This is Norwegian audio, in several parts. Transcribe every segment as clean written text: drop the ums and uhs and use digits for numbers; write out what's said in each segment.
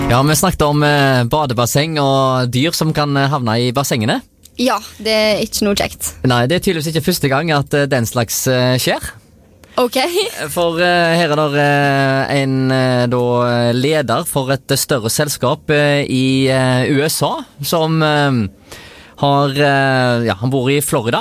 Ja, vi snakket om badebasseng og dyr som kan havne i bassengene. Ja, det er ikke noe kjekt. Nei, det er tydeligvis ikke første gang at den slags skjer. Ok. For her er det en da, leder for et større selskap i USA som har, ja, han bor i Florida.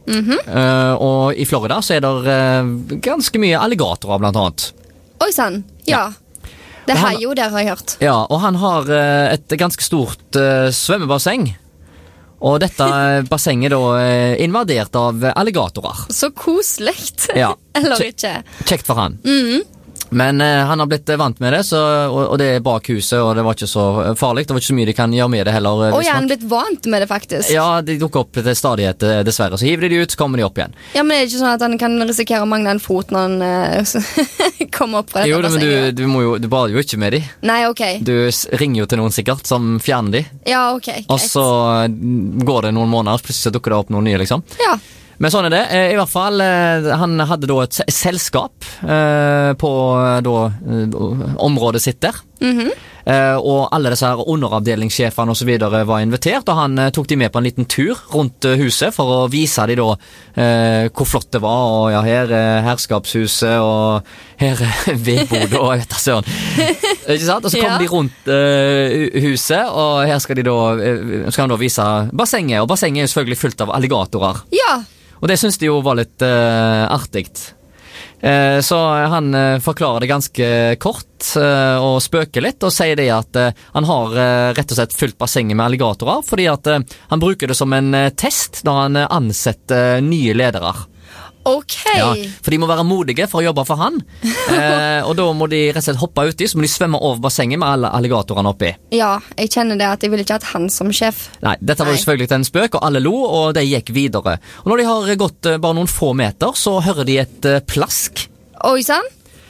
Og i Florida så er det ganske mye alligatorer blant annet. Oi sann, ja. Det her jo der har jeg hørt. Ja, og han har et ganske stort svømmebasseng. Og dette bassenget da invadert av alligatorer. Så koslegt. Ja. Eller ikke. Kjekt for han. Men han har blitt vant med det, så, og det er bak huset, og det var ikke så farlig. Det var ikke så mye de kan gjøre med det heller. Og jeg har blitt vant med det faktisk. Ja, de dukker opp til stadighet dessverre. Så hiver de ut, så kommer de opp igjen. Ja, men det er ikke sånn at han kan risikere å mangle en fot når han kommer opp fra dette bassenget. Jo, men du bader jo ikke med de. Nei, ok. Du ringer jo til noen sikkert, som fjerner de. Ja, ok. Og så går det noen måneder, og plutselig så dukker det opp noen nye, liksom. Ja. Men sånn er det. I hvert fall, han hadde da et selskap på da, området sitt der. Og alle disse her underavdelingssjefene og så videre var invitert, og han tok de med på en liten tur rundt huset for å vise de da hvor flott det var, og ja, her er herskapshuset, og her er vedbodet, og jeg vet da søren. Ikke sant? Og så kom de rundt huset, og her skal han da vise bassenget, og bassenget er jo selvfølgelig fullt av alligatorer. Ja. Og det synes de jo var litt artigt. Så han forklarer det ganske kort og spøker litt, og sier det at han har rett og slett fullt bassenget med alligatorer, fordi at han bruker det som en test når han ansetter nye ledere. Ok. Ja, for de må være modige for å jobbe for han. Og da må de rett og slett hoppe uti, så må de svømme over bassenget med alle alligatorene oppi. Ja, jeg kjenner det at jeg ville ikke hatt han som sjef. Nei, dette var jo selvfølgelig en spøk, og alle lo, og de gikk videre. Og når de har gått bare noen få meter, så hører de et plask. Oi sann.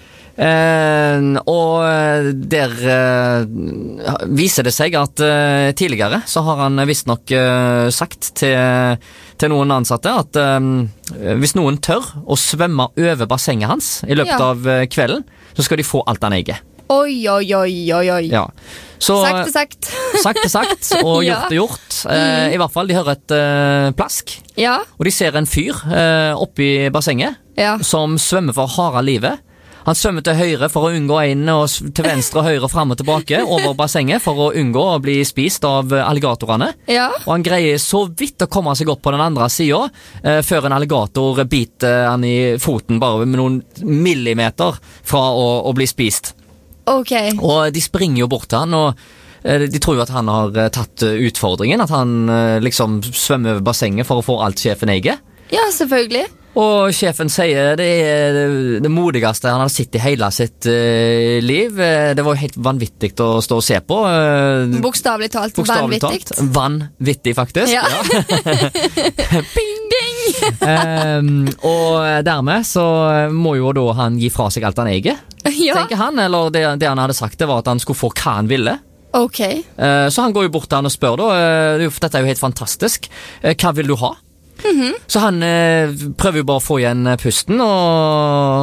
Og der viser det seg at tidligere så har han visst nok sagt til noen ansatte at hvis noen tør å svømme over bassenget hans i løpet av kvelden, så skal de få alt han eier. Oi. Ja. Så, sagt, og gjort. I hvert fall, de hører et plask, og de ser en fyr oppi bassenget som svømmer for harde livet. Han svømmer til høyre for å unngå en, og til venstre og høyre frem og tilbake over bassenget for å unngå å bli spist av alligatorene. Ja. Og han greier så vidt å komme seg opp på den andre siden før en alligator biter han i foten bare med noen millimeter fra å bli spist. Ok. Og de springer jo bort til han, og de tror jo at han har tatt utfordringen, at han liksom svømmer over bassenget for å få alt sjefen eier. Ja, selvfølgelig. Og sjefen sier det er det modigste han har sett i hele sitt liv. Det var jo helt vanvittig å stå og se på. Bokstavlig talt vanvittig. Vanvittig, faktisk. Ja. Bing, bing! Og dermed så må jo da han gi fra seg alt han eier. Ja. Tenker han, eller det han hadde sagt, det var at han skulle få hva han ville. Ok. Så han går jo bort til han og spør da, dette er jo helt fantastisk, hva vil du ha? Så han prøver jo bare å få igjen pusten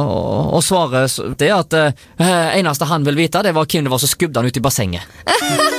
og svarer det at eneste han vil vite, det var hvem det var som skubbde han ut i bassenget.